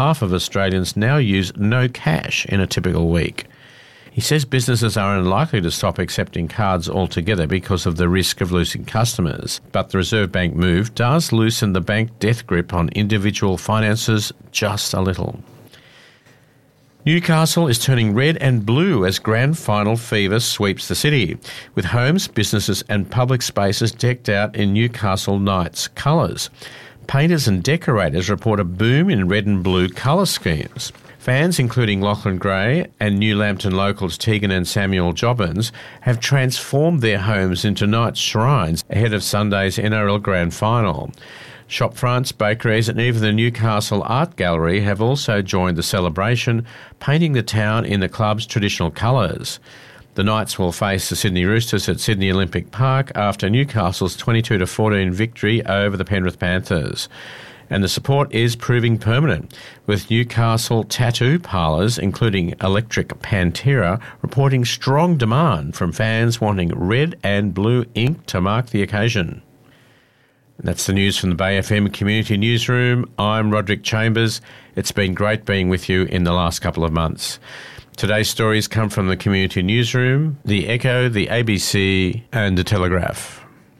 half of Australians now use no cash in a typical week. He says businesses are unlikely to stop accepting cards altogether because of the risk of losing customers, but the Reserve Bank move does loosen the bank death grip on individual finances just a little. Newcastle is turning red and blue as grand final fever sweeps the city, with homes, businesses and public spaces decked out in Newcastle Knights colours. Painters and decorators report a boom in red and blue colour schemes. Fans, including Lachlan Gray and New Lambton locals Tegan and Samuel Jobbins, have transformed their homes into Knights shrines ahead of Sunday's NRL Grand Final. Shopfronts, bakeries and even the Newcastle Art Gallery have also joined the celebration, painting the town in the club's traditional colours. The Knights will face the Sydney Roosters at Sydney Olympic Park after Newcastle's 22-14 victory over the Penrith Panthers. And the support is proving permanent, with Newcastle tattoo parlours, including Electric Pantera, reporting strong demand from fans wanting red and blue ink to mark the occasion. And that's the news from the Bay FM Community Newsroom. I'm Roderick Chambers. It's been great being with you in the last couple of months. Today's stories come from the Community Newsroom, the Echo, the ABC and the Telegraph.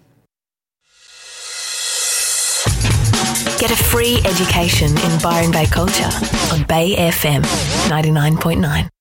Get a free education in Byron Bay culture on Bay FM 99.9.